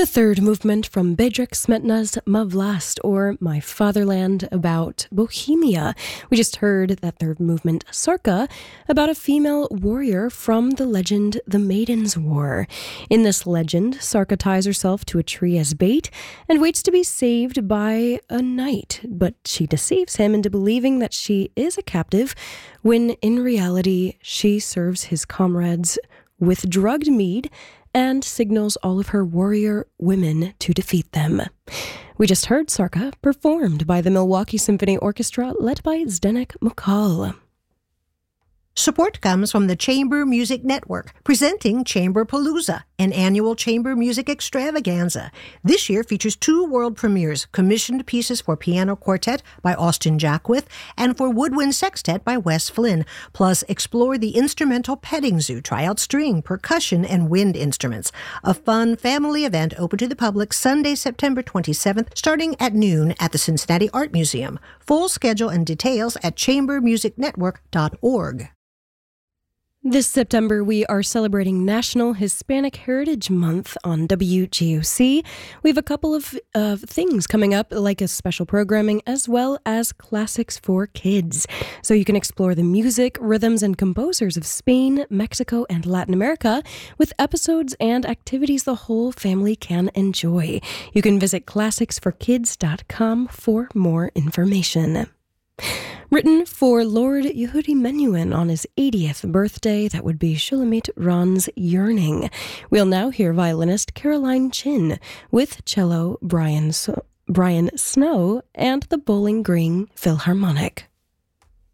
The third movement from Bedřich Smetana's Ma Vlast, or My Fatherland, about Bohemia. We just heard that third movement, Sarka, about a female warrior from the legend The Maiden's War. In this legend, Sarka ties herself to a tree as bait and waits to be saved by a knight, but she deceives him into believing that she is a captive, when in reality she serves his comrades with drugged mead and signals all of her warrior women to defeat them. We just heard Sarka, performed by the Milwaukee Symphony Orchestra, led by Zdeněk Mokal. Support comes from the Chamber Music Network, presenting Chamberpalooza, an annual chamber music extravaganza. This year features 2 world premieres, commissioned pieces for piano quartet by Austin Jackwith and for woodwind sextet by Wes Flynn. Plus, explore the instrumental petting zoo, try out string, percussion, and wind instruments. A fun family event open to the public Sunday, September 27th, starting at noon at the Cincinnati Art Museum. Full schedule and details at chambermusicnetwork.org. This September, we are celebrating National Hispanic Heritage Month on WGOC. We have a couple of things coming up, like a special programming as well as classics for kids. So you can explore the music, rhythms, and composers of Spain, Mexico, and Latin America with episodes and activities the whole family can enjoy. You can visit classicsforkids.com for more information. Written for Lord Yehudi Menuhin on his 80th birthday, that would be Shulamit Ron's Yearning. We'll now hear violinist Caroline Chin with cello Brian Snow and the Bowling Green Philharmonic.